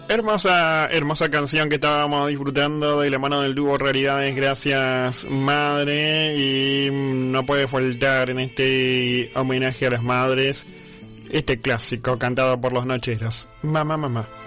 Hermosa canción que estábamos disfrutando de la mano del dúo Realidades Gracias Madre, y no puede faltar en este homenaje a las madres este clásico cantado por los Nocheros, Mamá Mamá.